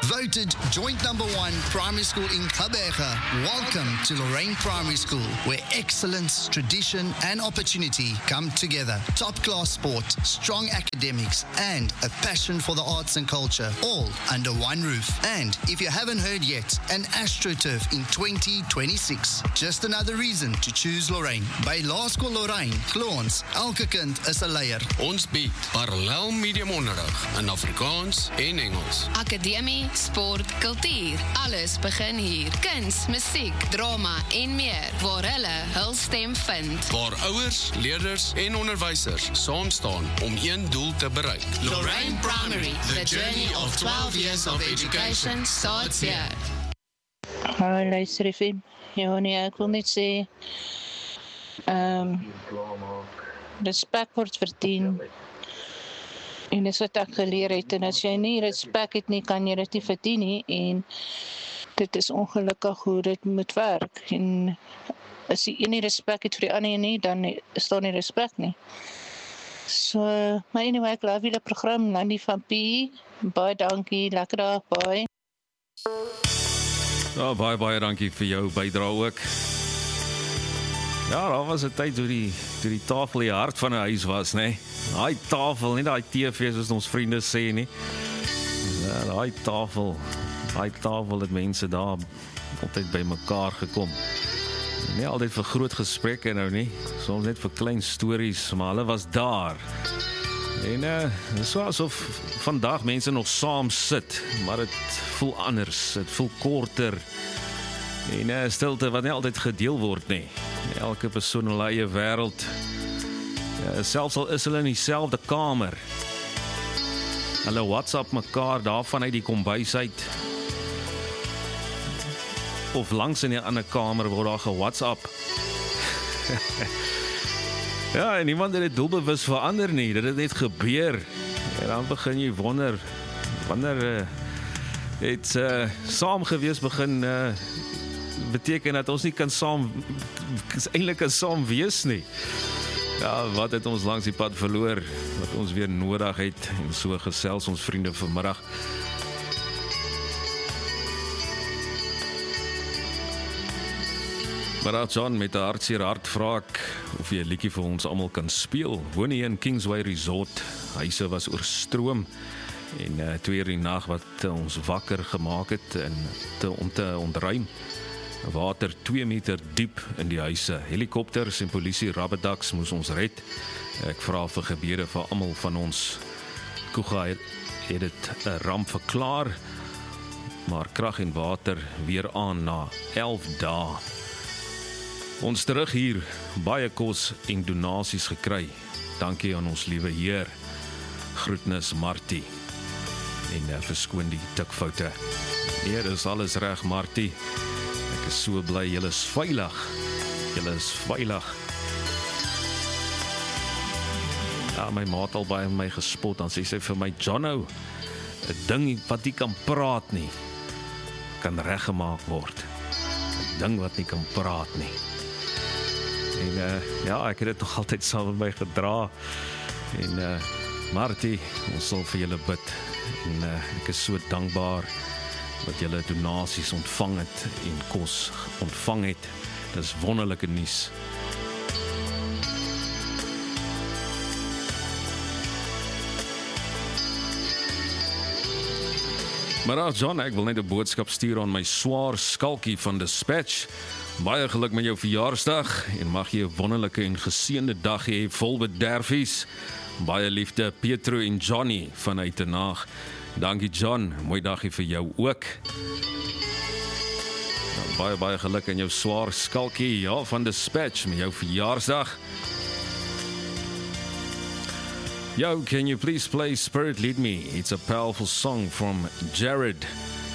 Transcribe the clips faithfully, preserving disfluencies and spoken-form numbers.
Voted joint number one primary school in Gqeberha. Welcome to Lorraine Primary School, where excellence, tradition and opportunity come together. Top-class sport, strong academics and a passion for the arts and culture, all under one roof. And if you haven't heard yet, an AstroTurf in twenty twenty-six. Just another reason to choose Lorraine. By Laerskool Lorraine, glo ons, elke kind is 'n leier. Ons bied parallel medium onderrig in Afrikaans en Engels. Akademie, sport, kultuur, alles begin hier. Kuns, musiek, drama en meer, waar hulle hul stem vind. Waar ouers, leerders en onderwysers saam staan om een doel te bereik. Lorraine Primary, the journey of twelve years of education starts here. Hallo, luister even. Ja, nee, ek wil net sê, um, respek word verdien. En dis wat ek geleer het, en as jy nie respek het nie, kan jy dit nie verdien nie, en dit is ongelukkig hoe dit moet werk, en as die een nie respek het vir die ander nie, dan is daar nie respek nie. So, maar anyway, ek love julle program, Landy van P, baie dankie, lekker dag, bye. Ja, baie, baie dankie vir jou bydrae ook. Ja, daar was 'n tyd toe die, toe die tafel die hart van 'n huis was, né? Daai tafel, nie daai T V soos ons vriende sê nie. Ja, daai tafel, daai tafel het mense daar altyd by mekaar gekom. Nie altyd vir groot gesprekke nou nie, soms net vir klein stories, maar hulle was daar. En uh, dit is so asof vandag mense nog saam sit, maar het voel anders, het voel korter. En uh, stilte wat nie altyd gedeel word nie. Elke persoon in hulle eie wêreld. Uh, selfs al is hulle in dieselfde kamer. Hulle WhatsApp mekaar daarvan uit die kombuis uit. Of langs in 'n ander kamer word daar ge-WhatsApp. Ja, en niemand het dit doelbewus verander nie, dit het net gebeur. En dan begin jy wonder, wanneer uh, het uh, saam gewees begin uh, beteken dat ons nie kan saam, eintlik kan saam wees nie. Ja, wat het ons langs die pad verloor, wat ons weer nodig het, en so gesels ons vriende vanmiddag. Maar John, met 'n hartseer hart vra ek of jy 'n liedjie vir ons almal kan speel. Woon hier in Kingsway Resort. Huise was oorstroom en uh, twee uur die nag wat uh, ons wakker gemaak het en te, om te ontruim. Water twee meter diep in die huise. Helikopters en polisie rabbedaks moes ons red. Ek vra vir gebede vir almal van ons. Kuga het, het dit 'n ramp verklaar, maar krag en water weer aan na elf dae. Ons terug hier, baie kos en donasies gekry. Dankie aan ons liewe Heer. Groetnis Martie. En uh, verskoon die tikfoute. Nee, dis alles reg, Martie. Ek is so bly, julle is veilig. Julle is veilig. Ja, my maat al baie my gespot, dan sê sy vir my, Johnno, 'n ding wat nie kan praat nie, kan reggemaak word. 'n Ding wat nie kan praat nie. En uh, ja, ek het dit nog altyd saam met my gedra. En uh, Martie, ons sal vir julle bid. En uh, ek is so dankbaar dat julle donasies ontvang het en kos ontvang het. Dis wonderlike nuus. Maar nou, John, ek wil net 'n boodskap stuur aan my swaar skalkie van Dispatch. Baie geluk met jou verjaarsdag en mag jy 'n wonderlike en geseënde dag hê vol bederfies. Baie liefde Pietro en Johnny van Uitenaag. Dankie John, mooi dagie vir jou ook. Nou, baie baie geluk in jou swaar skalkie, ja, van Dispatch met jou verjaarsdag. Yo, can you please play Spirit Lead Me? It's a powerful song from Jared.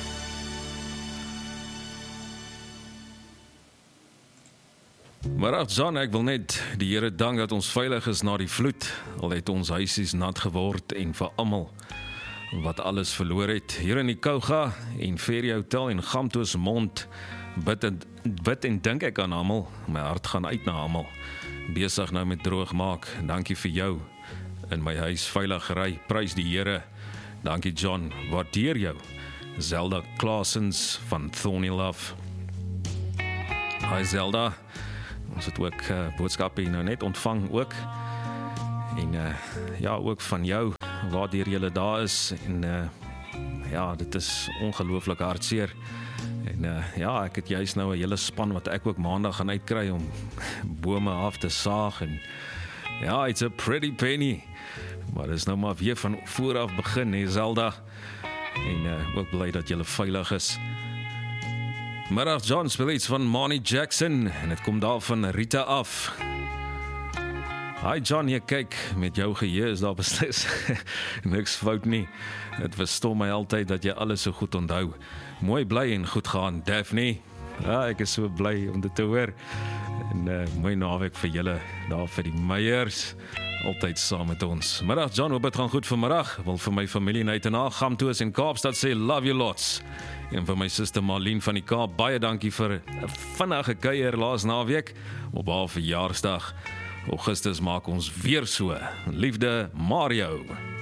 Maar ag John, ek wil net die Here dank dat ons veilig is na die vloed. Al het ons huisies nat geword en vir almal wat alles verloor het. Hier in die Kouga en Ferry Hotel en Gamtoos Mond bid en, bid en dink ek aan almal. My hart gaan uit na almal. Besig nou met droog maak. Dankie vir jou in my huis veilig ry. Prys die Here. Dankie John, waardeer jou. Zelda Claessens van Thorny Love. Hi Zelda, ons het ook uh, boodskappe nou net ontvang ook. En uh, ja, ook van jou, waardeur julle daar is. En uh, ja, dit is ongelooflik hartseer. En uh, ja, ek het juist nou 'n hele span wat ek ook maandag gaan uitkry om bome af te saag. En ja, it's a pretty penny. Maar dit is nou maar weer van vooraf begin, hè Zelda. En uh, ook bly dat julle veilig is. Middag John speel iets van Monty Jackson en het kom daar van Rita af. Hi John, jy kyk, met jou geheue is daar beslis niks fout nie. Het verstom my altyd dat jy alles so goed onthou. Mooi bly en goed gaan, Daphne. Ja, ek is so bly om dit te hoor. En uh, mooi naweek vir julle, daar vir die Meyers. Altyd saam met ons. Middag John, hoop het gaan goed vanmiddag. Wil vir my familie net en na Gamtoos en Kaapstad sê love you lots. En vir my suster Marlene van die Kaap, baie dankie vir 'n vinnige kuier laas naweek op haar verjaarsdag. Augustus maak ons weer so. Liefde, Mario.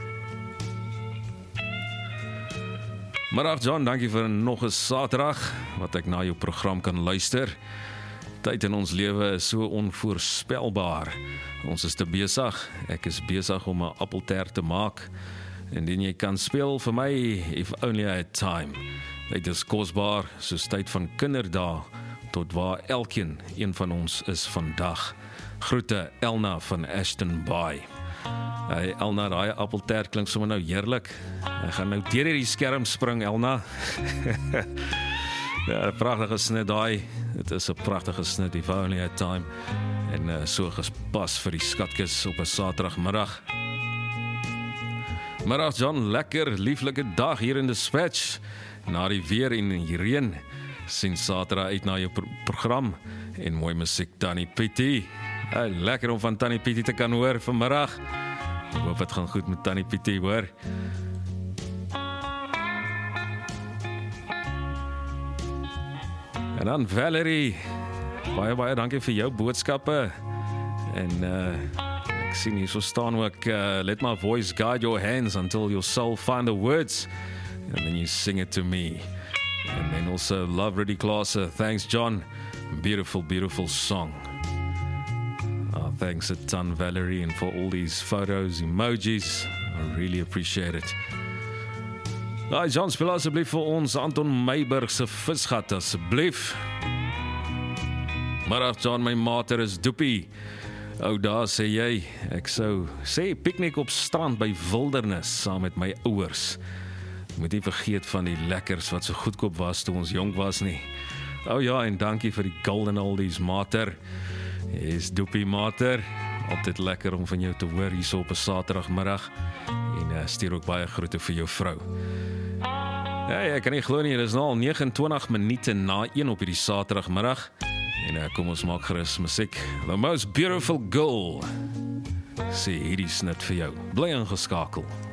Middag John, dankie vir nog 'n Saterdag wat ek na jou program kan luister. Tyd in ons lewe is so onvoorspelbaar. Ons is te besig. Ek is besig om 'n appeltaart te maak. Indien jy kan speel vir my, if only I had time. Dit is kosbaar, soos tyd van kinderdae, tot waar elkeen een van ons is vandag. Groete Elna van Ashton Bay. Hey Elna, daai appeltaart klink sommer nou heerlik. Ek gaan nou deur hierdie skerm spring, Elna. Ja, 'n pragtige snit daai. Dit is 'n pragtige snit, if only had time. En uh, so gespas vir die skatkis op 'n Saterdagmiddag. Middag John, lekker, lieflike dag hier in Dispatch. Na die weer en die reën, sien Saterdag uit na jou pro program. En mooi musiek, Tannie Pietie. Hey, lekker om van Tannie Pietie te kan hoor vanmiddag. Ek hoop het gaan goed met Tannie Pietie, hoor. En dan Valerie, baie baie dankie vir jou boodskappe. En uh, ek sien hier so staan ook, uh, let my voice guide your hands until your soul find the words. And then you sing it to me. And then also Love Rudy Klaassen, thanks John, beautiful beautiful song. Uh, thanks a ton Valerie and for all these photos, emojis, I really appreciate it. Hi John, speel asseblief vir ons Anton Meiburg se visgat asseblief. Middag John, my mater is Doopie. Ou daar sê jy, ek sou sê piknik op strand by Wildernis saam met my ouers. Moet nie vergeet van die lekkers wat so goedkoop was toe ons jong was nie. O ja, en dankie vir die golden oldies mater. Is Doopie mater, altyd lekker om van jou te hoor hier so op 'n Saterdagmiddag. En uh, stuur ook baie groete vir jou vrou. Hey, ek kan nie glo nie, dit is nou al nege en twintig minute na een op hierdie Saterdagmiddag. En uh, kom ons maak gerus musiek. The most beautiful girl. Sê hierdie snit vir jou. Bly ingeskakel.